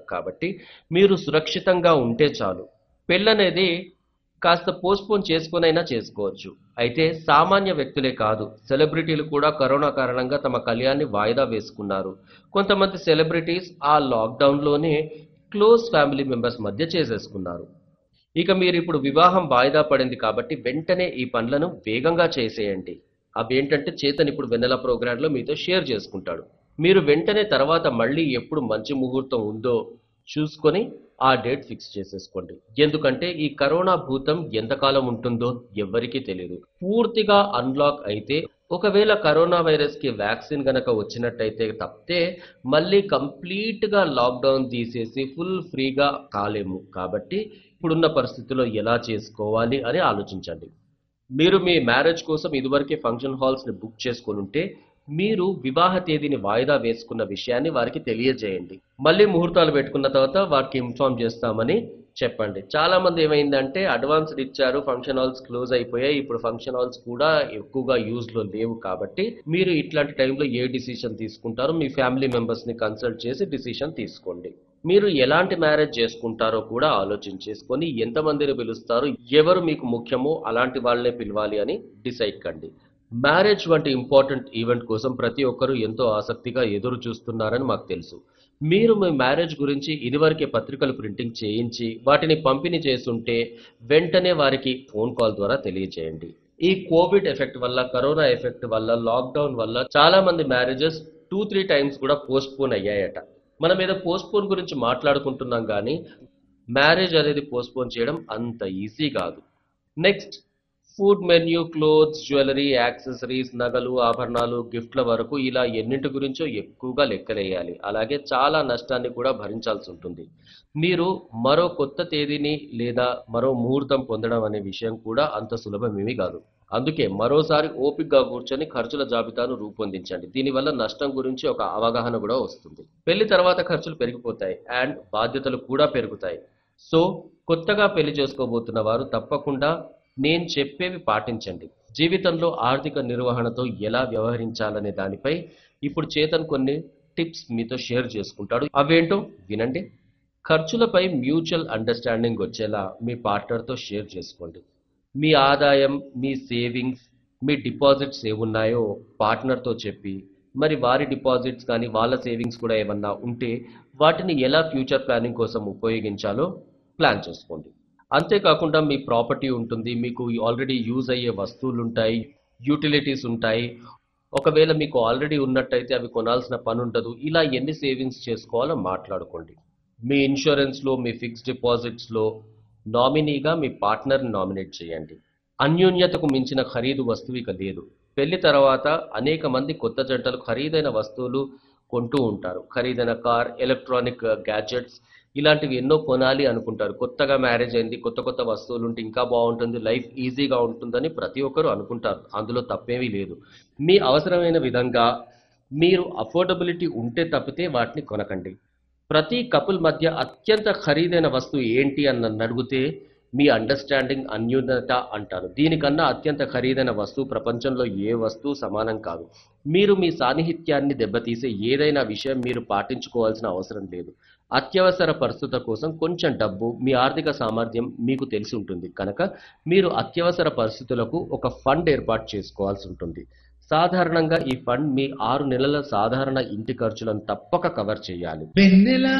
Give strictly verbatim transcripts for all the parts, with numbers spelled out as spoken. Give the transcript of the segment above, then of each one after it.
కాబట్టి మీరు సురక్షితంగా ఉంటే చాలు. పెళ్ళనేది కాస్త పోస్ట్‌పోన్ చేసుకొనైనా చేసుకోవచ్చు. అయితే సామాన్య వ్యక్తులే కాదు, సెలబ్రిటీలు కూడా కరోనా కారణంగా తమ కళ్యాణాన్ని వాయిదా వేసుకున్నారు. కొంతమంది సెలబ్రిటీస్ ఆ లాక్‌డౌన్‌లోనే క్లోజ్ ఫ్యామిలీ మెంబర్స్ మధ్య చేసేసుకున్నారు. ఇక మీరిప్పుడు వివాహం వాయిదా పడింది కాబట్టి వెంటనే ఈ పనులను వేగంగా చేసేయండి. అవేంటంటే చేతన్ ఇప్పుడు వెన్నెల ప్రోగ్రాంలో మీతో షేర్ చేసుకుంటాడు. మీరు వెంటనే తర్వాత మళ్ళీ ఎప్పుడు మంచి ముహూర్తం ఉందో చూసుకొని ఆ డేట్ ఫిక్స్ చేసేసుకోండి. ఎందుకంటే ఈ కరోనా భూతం ఎంతకాలం ఉంటుందో ఎవ్వరికీ తెలియదు. పూర్తిగా అన్లాక్ అయితే ఒకవేళ కరోనా వైరస్ కి వ్యాక్సిన్ గనక వచ్చినట్టయితే తప్పితే మళ్ళీ కంప్లీట్ గా లాక్డౌన్ తీసేసి ఫుల్ ఫ్రీగా కాలేము. కాబట్టి ఇప్పుడున్న పరిస్థితుల్లో ఎలా చేసుకోవాలి అని ఆలోచించండి. మీరు మీ మ్యారేజ్ కోసం ఇదివరకే ఫంక్షన్ హాల్స్ ని బుక్ చేసుకొని ఉంటే మీరు వివాహ తేదీని వాయిదా వేసుకున్న విషయాన్ని వారికి తెలియజేయండి. మళ్ళీ ముహూర్తాలు పెట్టుకున్న తర్వాత వారికి ఇన్ఫార్మ్ చేస్తామని చెప్పండి. చాలా మంది ఏమైందంటే అడ్వాన్స్డ్ ఇచ్చారు, ఫంక్షన్ హాల్స్ క్లోజ్ అయిపోయాయి, ఇప్పుడు ఫంక్షన్ హాల్స్ కూడా ఎక్కువగా యూజ్ లో లేవు. కాబట్టి మీరు ఇట్లాంటి టైంలో ఏ డిసిషన్ తీసుకుంటారో మీ ఫ్యామిలీ మెంబర్స్ ని కన్సల్ట్ చేసి డిసిషన్ తీసుకోండి. మీరు ఎలాంటి మ్యారేజ్ చేసుకుంటారో కూడా ఆలోచించేసుకొని ఎంతమందిని పిలుస్తారు, ఎవరు మీకు ముఖ్యమో అలాంటి వాళ్ళనే పిలవాలి అని డిసైడ్ కండి. మ్యారేజ్ వంటి ఇంపార్టెంట్ ఈవెంట్ కోసం ప్రతి ఒక్కరూ ఎంతో ఆసక్తిగా ఎదురు చూస్తున్నారని మాకు తెలుసు. మీరు మీ మ్యారేజ్ గురించి ఇదివరకే పత్రికలు ప్రింటింగ్ చేయించి వాటిని పంపిణీ చేస్తుంటే వెంటనే వారికి ఫోన్ కాల్ ద్వారా తెలియజేయండి. ఈ కోవిడ్ ఎఫెక్ట్ వల్ల, కరోనా ఎఫెక్ట్ వల్ల, లాక్డౌన్ వల్ల చాలా మంది మ్యారేజెస్ టూ త్రీ టైమ్స్ కూడా పోస్ట్ పోన్ అయ్యాయట. మనం ఏదో పోస్ట్ పోన్ గురించి మాట్లాడుకుంటున్నాం కానీ మ్యారేజ్ అనేది పోస్ట్ పోన్ చేయడం అంత ఈజీ కాదు. Next, food menu, clothes, jewellery, accessories, నగలు, ఆభరణాలు, గిఫ్ట్ల వరకు ఇలా ఎన్నింటి గురించో ఎక్కువగా లెక్కలేయాలి. అలాగే చాలా నష్టాన్ని కూడా భరించాల్సి ఉంటుంది. మీరు మరో కొత్త తేదీని లేదా మరో ముహూర్తం పొందడం అనే విషయం కూడా అంత సులభమేమీ కాదు. అందుకే మరోసారి ఓపికగా కూర్చొని ఖర్చుల జాబితాను రూపొందించండి. దీనివల్ల నష్టం గురించి ఒక అవగాహన కూడా వస్తుంది. పెళ్లి తర్వాత ఖర్చులు పెరిగిపోతాయి అండ్ బాధ్యతలు కూడా పెరుగుతాయి. సో కొత్తగా పెళ్లి చేసుకోబోతున్న వారు తప్పకుండా నేను చెప్పేవి పాటించండి. జీవితంలో ఆర్థిక నిర్వహణతో ఎలా వ్యవహరించాలనే దానిపై ఇప్పుడు చేతన్ కొన్ని టిప్స్ మీతో షేర్ చేసుకుంటాడు. అవేంటో వినండి. ఖర్చులపై మ్యూచువల్ అండర్స్టాండింగ్ వచ్చేలా మీ పార్ట్నర్తో షేర్ చేసుకోండి. మీ ఆదాయం, మీ సేవింగ్స్, మీ డిపాజిట్స్ ఏమున్నాయో పార్ట్నర్తో చెప్పి, మరి వారి డిపాజిట్స్ కానీ వాళ్ళ సేవింగ్స్ కూడా ఏమన్నా ఉంటే వాటిని ఎలా ఫ్యూచర్ ప్లానింగ్ కోసం ఉపయోగించాలో ప్లాన్ చేసుకోండి. అంతేకాకుండా మీ ప్రాపర్టీ ఉంటుంది, మీకు ఆల్రెడీ యూజ్ అయ్యే వస్తువులు ఉంటాయి, యూటిలిటీస్ ఉంటాయి. ఒకవేళ మీకు ఆల్రెడీ ఉన్నట్టయితే అవి కొనాల్సిన పని ఉండదు. ఇలా ఎన్ని సేవింగ్స్ చేసుకోవాలో మాట్లాడుకోండి. మీ ఇన్సూరెన్స్లో, మీ ఫిక్స్డ్ డిపాజిట్స్లో నామినీగా మీ పార్ట్నర్ని నామినేట్ చేయండి. అన్యోన్యతకు మించిన ఖరీదు వస్తువు ఇక లేదు. పెళ్లి తర్వాత అనేక మంది కొత్త జంటలు ఖరీదైన వస్తువులు కొంటూ ఉంటారు. ఖరీదైన కార్, ఎలక్ట్రానిక్ గ్యాడ్జెట్స్ ఇలాంటివి ఎన్నో కొనాలి అనుకుంటారు. కొత్తగా మ్యారేజ్ అయింది, కొత్త కొత్త వస్తువులు ఉంటే ఇంకా బాగుంటుంది, లైఫ్ ఈజీగా ఉంటుందని ప్రతి ఒక్కరూ అనుకుంటారు. అందులో తప్పేమీ లేదు. మీ అవసరమైన విధంగా మీరు అఫోర్డబిలిటీ ఉంటే తప్పితే వాటిని కొనకండి. ప్రతి కపుల్ మధ్య అత్యంత ఖరీదైన వస్తువు ఏంటి అని నన్ను అడిగితే మీ అండర్స్టాండింగ్, అన్యోన్యత అంటారు. దీనికన్నా అత్యంత ఖరీదైన వస్తువు ప్రపంచంలో ఏ వస్తువు సమానం కాదు. మీరు మీ సాన్నిహిత్యాన్ని దెబ్బతీసే ఏదైనా విషయం మీరు పాటించుకోవాల్సిన అవసరం లేదు. అత్యవసర పరిస్థితుల కోసం కొంచెం డబ్బు, మీ ఆర్థిక సామర్థ్యం మీకు తెలిసి ఉంటుంది కనుక మీరు అత్యవసర పరిస్థితులకు ఒక ఫండ్ ఏర్పాటు చేసుకోవాల్సి ఉంటుంది. సాధారణంగా ఈ ఫండ్ మీ ఆరు నెలల సాధారణ ఇంటి ఖర్చులను తప్పక కవర్ చేయాలి. వెన్నెలా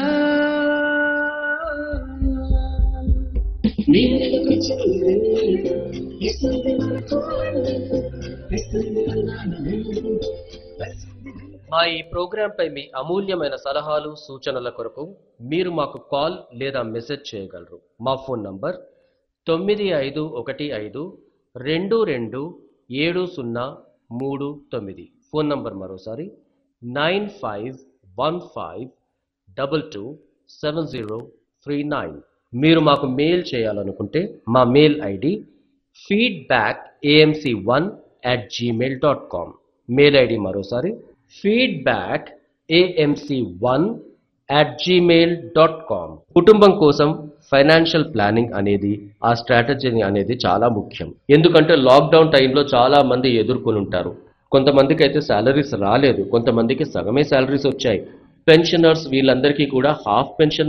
మా ఈ ప్రోగ్రాం పై మీ అమూల్యమైన సలహాలు, సూచనల కొరకు మీరు మాకు కాల్ లేదా మెసేజ్ చేయగలరు. మా ఫోన్ నంబర్ తొమ్మిది ఐదు ఒకటి ఐదు రెండు రెండు ఏడు సున్నా మూడు తొమ్మిది. ఫోన్ నంబర్ మరోసారి nine five one five double two seven zero three nine. మీరు మాకు మెయిల్ చేయాలనుకుంటే మా mail ID feedback AMC one at Gmail dot com. Mail ID మరోసారి feedback AMC one at Gmail dot com. కుటుంబం కోసం financial planning అనేది, ఆ strategy అనేది చాలా ముఖ్యం. ఎందుకంటే లాక్డౌన్ టైంలో చాలా మంది ఎదుర్కొని ఉంటారు. కొంతమందికి అయితే శాలరీస్ రాలేదు, కొంతమందికి సగమే శాలరీస్ వచ్చాయి. పెన్షనర్స్ వీళ్ళందరికీ కూడా హాఫ్ పెన్షన్